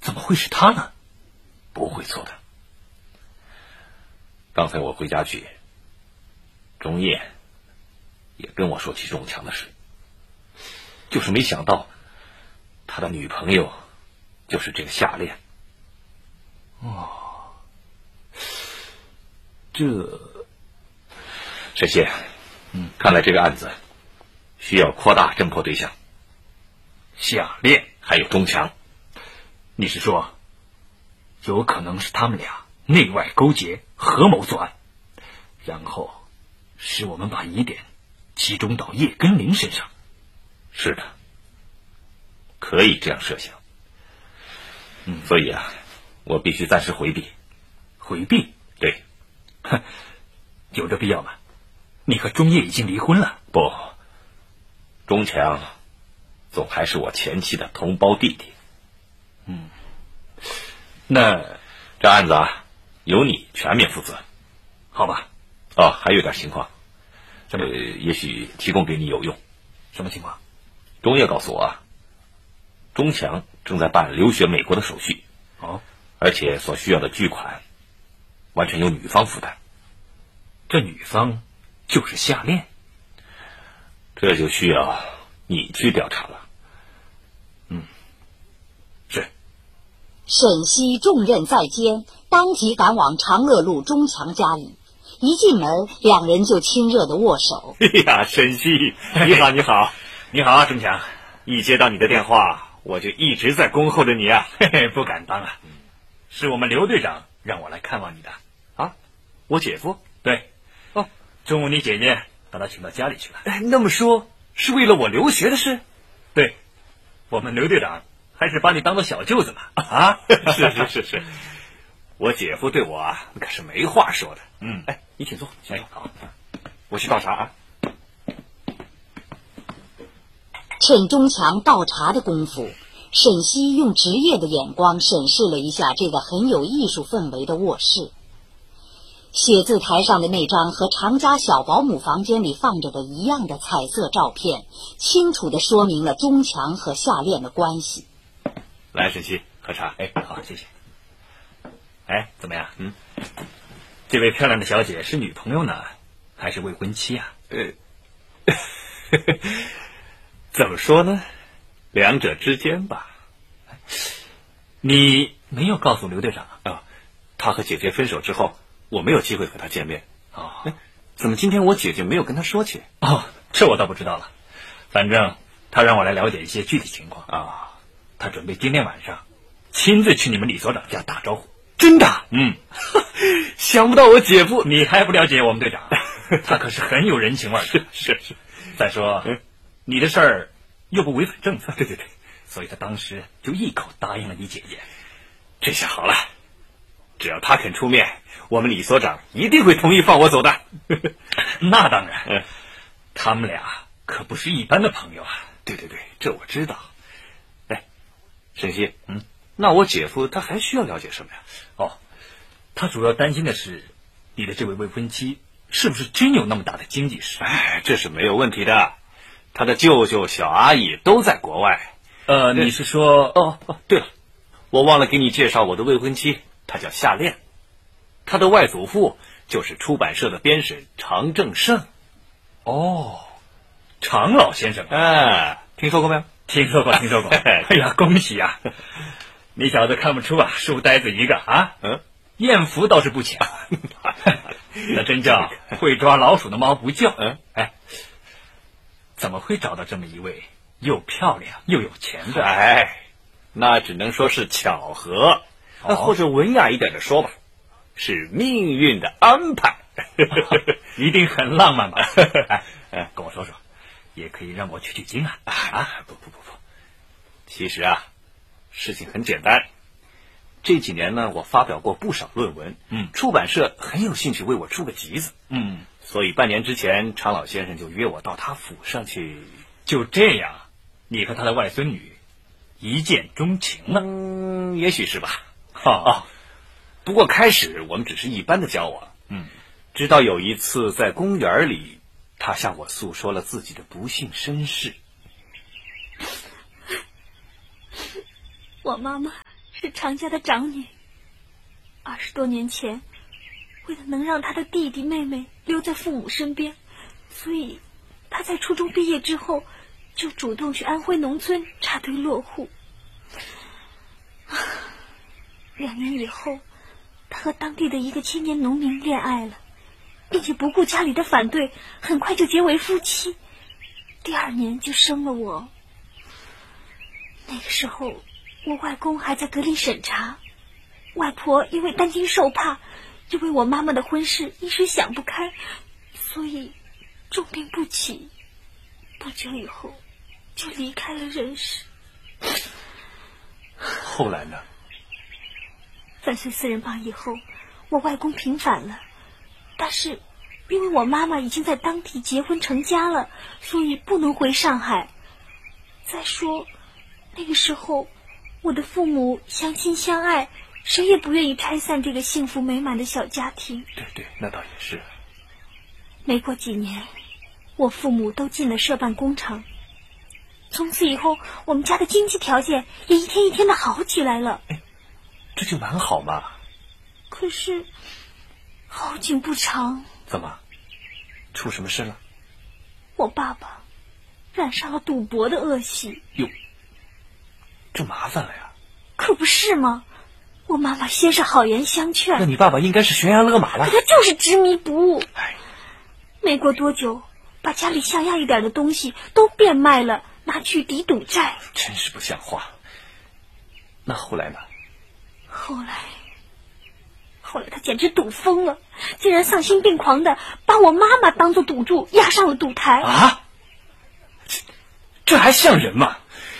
怎么会是他呢？ 不会错的。刚才我回家去，钟业也跟我说起钟强的事，就是没想到他的女朋友就是这个夏恋。沈西，看来这个案子需要扩大侦破对象。 夏恋还有钟强， 你是说有可能是他们俩内外勾结，合谋作案，然后使我们把疑点集中到叶根林身上？ 是的，可以这样设想。所以我必须暂时回避。 回避？ 对。 有这必要吗？你和钟业已经离婚了。 不，钟强总还是我前妻的同胞弟弟。 那这案子由你全面负责。 好吧。 还有点情况，也许提供给你有用。 什么情况？ 钟业告诉我钟强正在办留学美国的手续。而且所需要的巨款完全由女方负担。 这女方就是夏恋？ 这就需要你去调查了。 是。 沈西重任在肩，当即赶往长乐路钟强家里。一进门，两人就亲热的握手。 哎呀，沈西，你好，你好， 你好啊，钟强。 一接到你的电话，我就一直在恭候着你啊。 不敢当啊，是我们刘队长让我来看望你的。 我姐夫？ 对。中午你姐姐把他请到家里去了。 那么说是为了我留学的事？ 对，我们刘队长还是把你当做小舅子嘛。 是，我姐夫对我可是没话说的。你请坐。 好， 我去倒茶。 趁钟强倒茶的功夫，沈西用职业的眼光审视了一下这个很有艺术氛围的卧室。写字台上的那张和常家小保姆房间里放着的一样的彩色照片，清楚地说明了钟强和夏恋的关系。 来，沈西，喝茶。 好，谢谢。怎么样？这位漂亮的小姐是女朋友呢，还是未婚妻啊？ 怎么说呢？两者之间吧。 你没有告诉刘队长他和姐姐分手之后，我没有机会和他见面。怎么今天我姐姐没有跟他说起？ 这我倒不知道了。反正他让我来了解一些具体情况他准备今天晚上亲自去你们李所长家打招呼。 真的？想不到我姐夫。 你还不了解我们队长，他可是很有人情味的。 是。 再说你的事儿又不违反政策。 对， 所以他当时就一口答应了你姐姐。 这下好了，只要他肯出面，我们李所长一定会同意放我走的。 那当然，他们俩可不是一般的朋友啊。 对，这我知道。沈西，那我姐夫他还需要了解什么呀？ 他主要担心的是你的这位未婚妻是不是真有那么大的经济实力。 这是没有问题的。他的舅舅、小阿姨都在国外。 你是说？ 对了，我忘了给你介绍我的未婚妻，她叫夏恋。她的外祖父就是出版社的编审常正盛。 常老先生。 听说过没有？ 听说过。哎呀，恭喜啊！你小子看不出书呆子一个啊。艳福倒是不浅。那真叫会抓老鼠的猫不叫。怎么会找到这么一位又漂亮又有钱的？ 那只能说是巧合，或者文雅一点的说吧，是命运的安排。 一定很浪漫吧？跟我说说，也可以让我取经啊。 不，其实事情很简单。这几年呢，我发表过不少论文，出版社很有兴趣为我出个集子，所以半年之前，常老先生就约我到他府上去。 就这样，你和他的外孙女一见钟情了？ 也许是吧。不过开始我们只是一般的交往，直到有一次在公园里，他向我诉说了自己的不幸身世。 我妈妈是常家的长女。20多年前，为了能让她的弟弟妹妹留在父母身边，所以她在初中毕业之后就主动去安徽农村插队落户。2年以后，她和当地的一个青年农民恋爱了，并且不顾家里的反对，很快就结为夫妻。第2年就生了我。那个时候我外公还在隔离审查，外婆因为担惊受怕，就为我妈妈的婚事一时想不开，所以重病不起，不久以后就离开了人世。 后来呢？ 犯罪4人帮以后，我外公平反了，但是因为我妈妈已经在当地结婚成家了，所以不能回上海。再说那个时候我的父母相亲相爱，谁也不愿意拆散这个幸福美满的小家庭。 对，那倒也是。 没过几年，我父母都进了社办工厂，从此以后我们家的经济条件也一天一天的好起来了。 这就蛮好嘛。 可是好景不长。 怎么？出什么事了？ 我爸爸染上了赌博的恶习。 哟，这麻烦了呀。 可不是吗？我妈妈先是好言相劝， 那你爸爸应该是悬崖勒马了。 可他就是执迷不悟。 哎， 没过多久，把家里像样一点的东西都变卖了，拿去抵赌债。 真是不像话。那后来呢？ 后来他简直赌疯了，竟然丧心病狂的把我妈妈当作赌注押上了赌台。 啊？这还像人吗？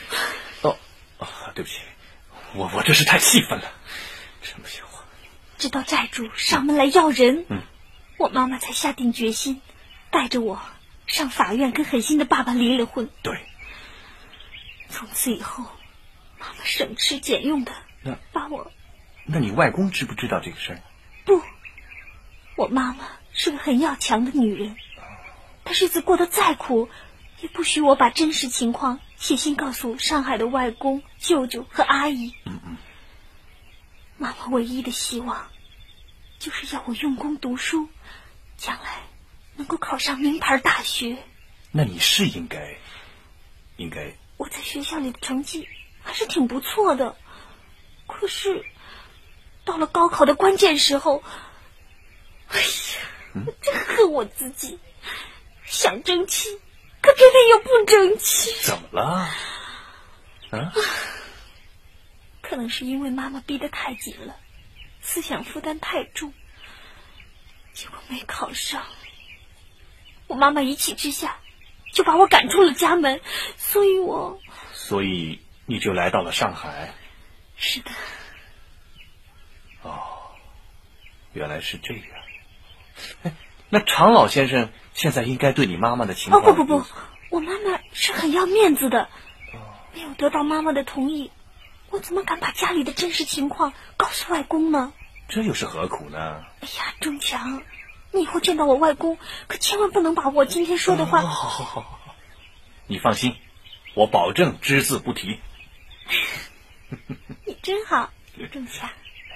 对不起，我这是太气愤了，真不像话。 直到债主上门来要人，我妈妈才下定决心，带着我上法院跟狠心的爸爸离了婚。 对。 从此以后，妈妈省吃俭用的把我。 那你外公知不知道这个事儿？ 不，我妈妈是个很要强的女人，她日子过得再苦，也不许我把真实情况写信告诉上海的外公、舅舅和阿姨。妈妈唯一的希望就是要我用功读书，将来能够考上名牌大学。 那你是应该我在学校里的成绩还是挺不错的，可是到了高考的关键时候，哎呀，我真恨我自己，想争气，可偏偏又不争气。 怎么了？ 可能是因为妈妈逼得太紧了，思想负担太重，结果没考上。我妈妈一气之下就把我赶出了家门，所以你就来到了上海。 是的。 原来是这样。那常老先生现在应该对你妈妈的情况…… 不，我妈妈是很要面子的，没有得到妈妈的同意，我怎么敢把家里的真实情况告诉外公呢？ 这又是何苦呢？ 哎呀，钟强，你以后见到我外公，可千万不能把我今天说的话…… 好，你放心，我保证只字不提。 你真好，钟强。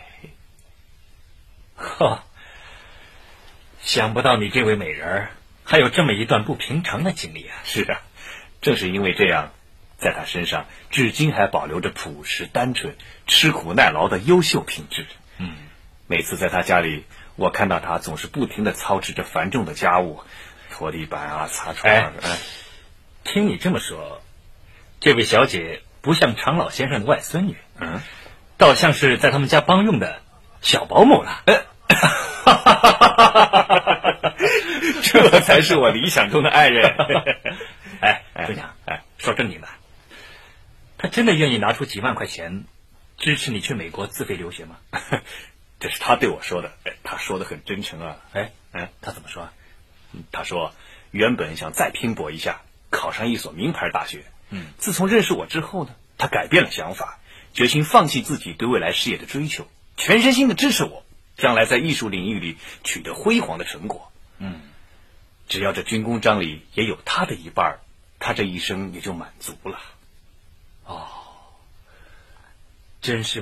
想不到你这位美人儿还有这么一段不平常的经历啊！ 是啊，正是因为这样，在她身上至今还保留着朴实单纯、吃苦耐劳的优秀品质。每次在她家里，我看到她总是不停地操持着繁重的家务，拖地板啊、擦窗。 听你这么说，这位小姐不像常老先生的外孙女，倒像是在他们家帮用的小保姆了。 这才是我理想中的爱人。 钟强，说正经的，他真的愿意拿出几万块钱支持你去美国自费留学吗？ 这是他对我说的，他说的很真诚啊。 他怎么说？ 他说原本想再拼搏一下，考上一所名牌大学。自从认识我之后呢，他改变了想法，决心放弃自己对未来事业的追求，全身心的支持我，将来在艺术领域里取得辉煌的成果。只要这军功章里也有他的一半，他这一生也就满足了。 真是